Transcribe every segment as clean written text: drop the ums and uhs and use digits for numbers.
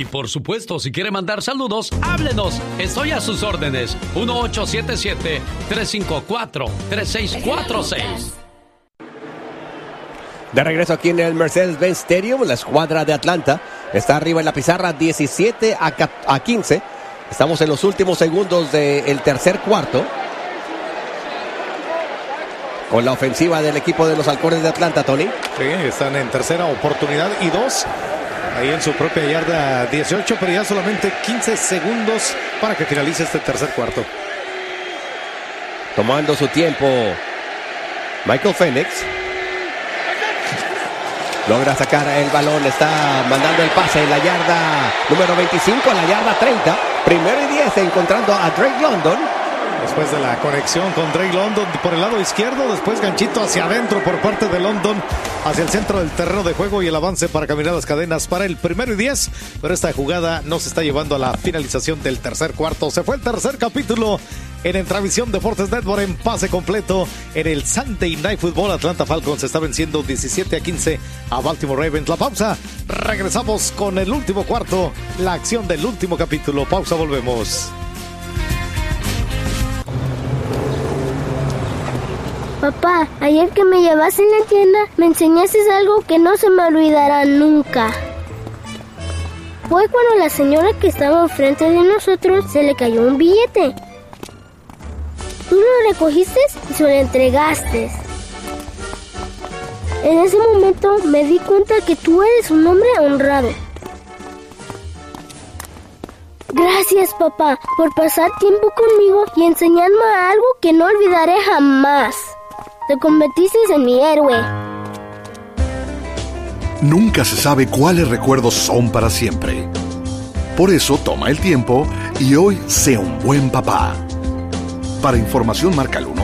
Y por supuesto, si quiere mandar saludos, háblenos. Estoy a sus órdenes. 1877-354-3646. De regreso aquí en el Mercedes-Benz Stadium, la escuadra de Atlanta está arriba en la pizarra 17-15. Estamos en los últimos segundos del tercer cuarto. Con la ofensiva del equipo de los Halcones de Atlanta, Tony. Sí, están en tercera oportunidad y 2. Ahí en su propia yarda 18, pero ya solamente 15 segundos para que finalice este tercer cuarto. Tomando su tiempo, Michael Penix. Logra sacar el balón, está mandando el pase en la yarda número 25 a la yarda 30. Primero y 10 encontrando a Drake London. Después de la conexión con Drake London por el lado izquierdo, después ganchito hacia adentro por parte de London, hacia el centro del terreno de juego y el avance para caminar las cadenas para el primero y 10. Pero esta jugada no se está llevando a la finalización del tercer cuarto. Se fue el tercer capítulo en Entravisión Deportes Network en pase completo en el Sunday Night Football. Atlanta Falcons está venciendo 17-15 a Baltimore Ravens. La pausa, regresamos con el último cuarto, la acción del último capítulo. Pausa, volvemos. Papá, ayer que me llevaste en la tienda, me enseñaste algo que no se me olvidará nunca. Fue cuando la señora que estaba enfrente de nosotros se le cayó un billete. Tú lo recogiste y se lo entregaste. En ese momento me di cuenta que tú eres un hombre honrado. Gracias, papá, por pasar tiempo conmigo y enseñarme algo que no olvidaré jamás. Te convertiste en mi héroe. Nunca se sabe cuáles recuerdos son para siempre. Por eso toma el tiempo y hoy sé un buen papá. Para información marca el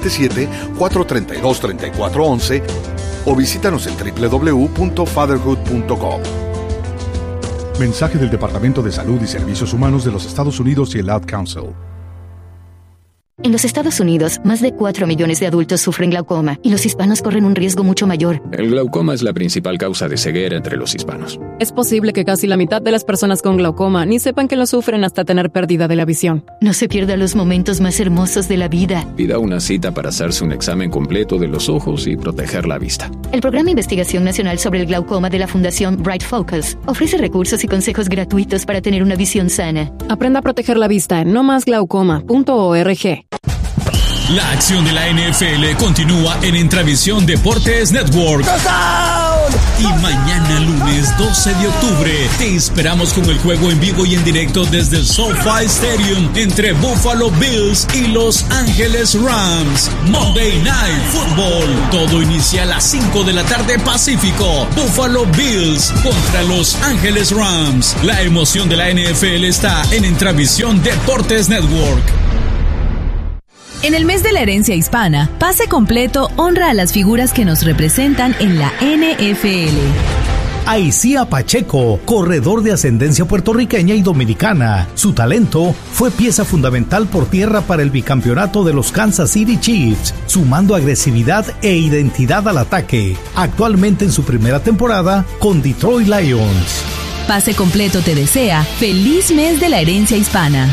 1877-432-3411 o visítanos en www.fatherhood.com. Mensaje del Departamento de Salud y Servicios Humanos de los Estados Unidos y el Ad Council. En los Estados Unidos, más de 4 millones de adultos sufren glaucoma y los hispanos corren un riesgo mucho mayor. El glaucoma es la principal causa de ceguera entre los hispanos. Es posible que casi la mitad de las personas con glaucoma ni sepan que lo sufren hasta tener pérdida de la visión. No se pierda los momentos más hermosos de la vida. Pida una cita para hacerse un examen completo de los ojos y proteger la vista. El Programa de Investigación Nacional sobre el Glaucoma de la Fundación Bright Focus ofrece recursos y consejos gratuitos para tener una visión sana. Aprenda a proteger la vista en nomasglaucoma.org. La acción de la NFL continúa en Entravisión Deportes Network. Y mañana lunes 12 de octubre te esperamos con el juego en vivo y en directo desde el SoFi Stadium entre Buffalo Bills y Los Ángeles Rams. Monday Night Football. Todo inicia a las 5 de la tarde Pacífico. Buffalo Bills contra Los Ángeles Rams. La emoción de la NFL está en Entravisión Deportes Network. En el mes de la herencia hispana, Pase Completo honra a las figuras que nos representan en la NFL. Aicía Pacheco, corredor de ascendencia puertorriqueña y dominicana. Su talento fue pieza fundamental por tierra para el bicampeonato de los Kansas City Chiefs, sumando agresividad e identidad al ataque. Actualmente en su primera temporada con Detroit Lions. Pase Completo te desea feliz mes de la herencia hispana.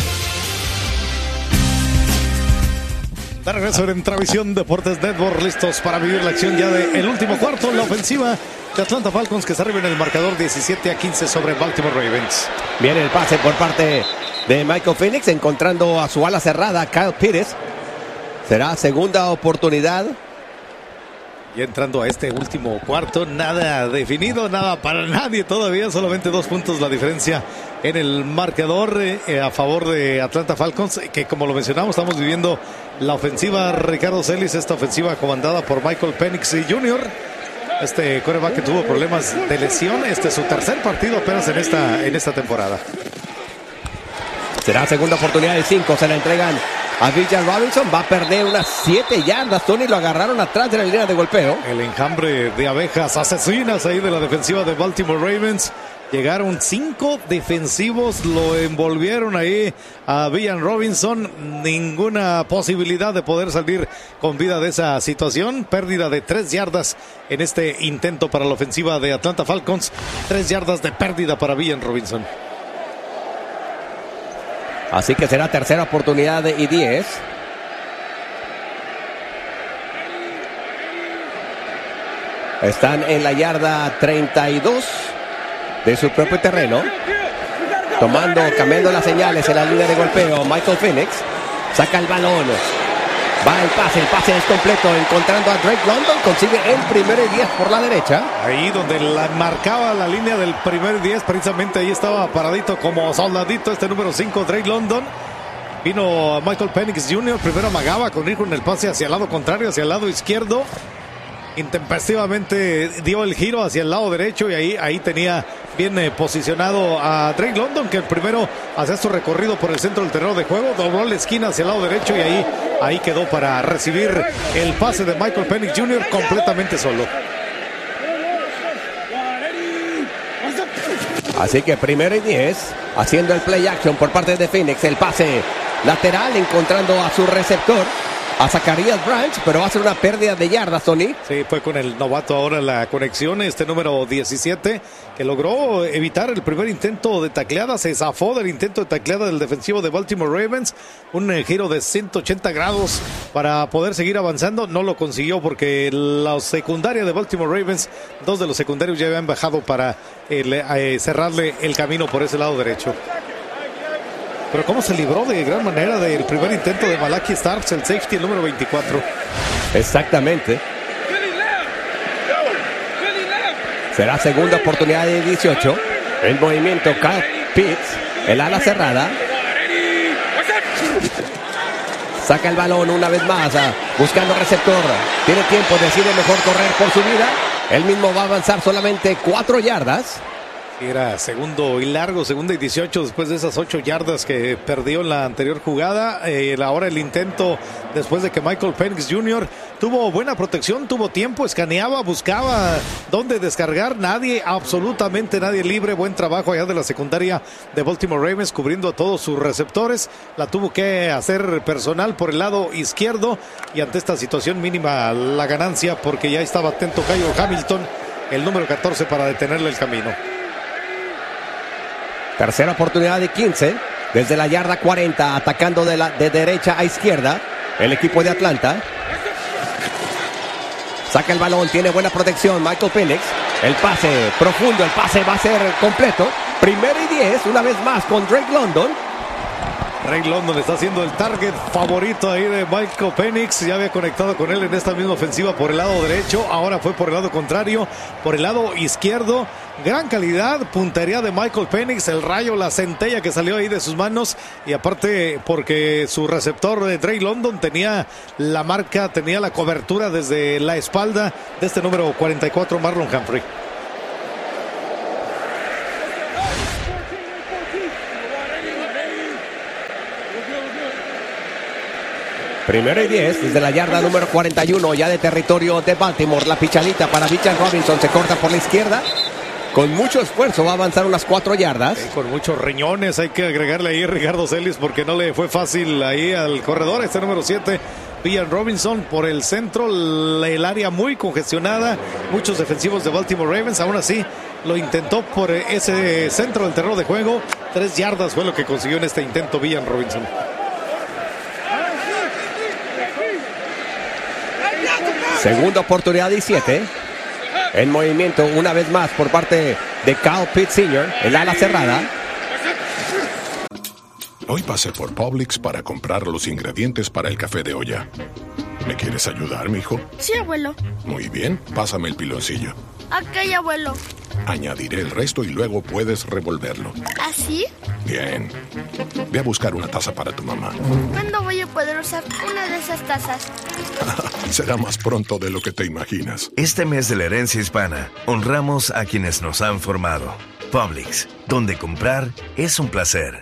De regreso en Entravisión Deportes Network, listos para vivir la acción ya del último cuarto. La ofensiva de Atlanta Falcons que está arriba en el marcador 17-15 sobre Baltimore Ravens. Viene el pase por parte de Michael Penix, encontrando a su ala cerrada, Kyle Pitts. Será segunda oportunidad. Y entrando a este último cuarto, nada definido, nada para nadie todavía, solamente 2 puntos la diferencia en el marcador a favor de Atlanta Falcons, que como lo mencionamos, estamos viviendo la ofensiva Ricardo Celis, esta ofensiva comandada por Michael Penix Jr., este quarterback que tuvo problemas de lesión. Este es su tercer partido apenas en esta temporada. Será segunda oportunidad de 5, se la entregan a Villan Robinson, va a perder unas 7 yardas, Tony, lo agarraron atrás de la línea de golpeo. El enjambre de abejas asesinas ahí de la defensiva de Baltimore Ravens. Llegaron 5 defensivos, lo envolvieron ahí a Villan Robinson. Ninguna posibilidad de poder salir con vida de esa situación. Pérdida de 3 yardas en este intento para la ofensiva de Atlanta Falcons. 3 yardas de pérdida para Villan Robinson. Así que será tercera oportunidad y 10. Están en la yarda 32 de su propio terreno. Cambiando las señales en la línea de golpeo. Michael Penix saca el balón. Va el pase es completo, encontrando a Drake London, consigue el primero y 10 por la derecha. Ahí donde marcaba la línea del primer y 10, precisamente ahí estaba paradito como soldadito este número 5, Drake London. Vino Michael Penix Jr., primero amagaba con ir con el pase hacia el lado contrario, hacia el lado izquierdo. Intempestivamente dio el giro hacia el lado derecho y ahí tenía bien posicionado a Drake London, que el primero hacía su recorrido por el centro del terreno de juego, dobló la esquina hacia el lado derecho y ahí quedó para recibir el pase de Michael Penix Jr. completamente solo. Así que primero y 10, haciendo el play action por parte de Phoenix, el pase lateral encontrando a su receptor, a Zacharias Branch, pero va a ser una pérdida de yardas, Tony. Sí, fue con el novato ahora la conexión, este número 17, que logró evitar el primer intento de tacleada, se zafó del intento de tacleada del defensivo de Baltimore Ravens, un giro de 180 grados para poder seguir avanzando, no lo consiguió porque la secundaria de Baltimore Ravens, dos de los secundarios ya habían bajado para cerrarle el camino por ese lado derecho. Pero cómo se libró de gran manera del primer intento de Malaki Starks, el safety, el número 24. Exactamente. Será segunda oportunidad de 18. El movimiento Kyle Pitts, el ala cerrada. Saca el balón una vez más, buscando receptor. Tiene tiempo, decide mejor correr por su vida. Él mismo va a avanzar solamente 4 yardas. Era segundo y largo, segunda y 18 después de esas 8 yardas que perdió en la anterior jugada. Ahora el intento después de que Michael Penix Jr. tuvo buena protección, tuvo tiempo, escaneaba, buscaba dónde descargar. Nadie, absolutamente nadie libre. Buen trabajo allá de la secundaria de Baltimore Ravens cubriendo a todos sus receptores. La tuvo que hacer personal por el lado izquierdo y ante esta situación mínima la ganancia porque ya estaba atento Kyle Hamilton, el número 14, para detenerle el camino. Tercera oportunidad de 15, desde la yarda 40, atacando de derecha a izquierda, el equipo de Atlanta. Saca el balón, tiene buena protección Michael Penix. El pase profundo, el pase va a ser completo. Primero y 10, una vez más con Drake London. Drake London está siendo el target favorito ahí de Michael Penix. Ya había conectado con él en esta misma ofensiva por el lado derecho. Ahora fue por el lado contrario, por el lado izquierdo. Gran calidad, puntería de Michael Penix. El rayo, la centella que salió ahí de sus manos. Y aparte porque su receptor de Drake London tenía la marca, tenía la cobertura desde la espalda de este número 44, Marlon Humphrey. Primero y 10, desde la yarda número 41, ya de territorio de Baltimore. La pichadita para Bijan Robinson, se corta por la izquierda. Con mucho esfuerzo va a avanzar unas 4 yardas. Con muchos riñones, hay que agregarle ahí Ricardo Celis porque no le fue fácil ahí al corredor. Este número 7, Bijan Robinson, por el centro, el área muy congestionada. Muchos defensivos de Baltimore Ravens, aún así lo intentó por ese centro del terreno de juego. 3 yardas fue lo que consiguió en este intento Bijan Robinson. Segunda oportunidad 17. En movimiento una vez más por parte de Kyle Pitts Sr., el ala cerrada. Hoy pasé por Publix para comprar los ingredientes para el café de olla. ¿Me quieres ayudar, mijo? Sí, abuelo. Muy bien, pásame el piloncillo. Ok, abuelo. Añadiré el resto y luego puedes revolverlo. ¿Así? Bien. Ve a buscar una taza para tu mamá. ¿Cuándo voy a poder usar una de esas tazas? Será más pronto de lo que te imaginas. Este mes de la herencia hispana, honramos a quienes nos han formado. Publix, donde comprar es un placer.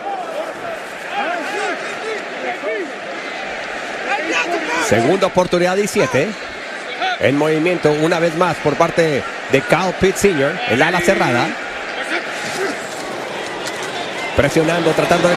Segunda oportunidad 17. En movimiento una vez más por parte de Kyle Pitts Sr., el ala cerrada. Presionando, tratando de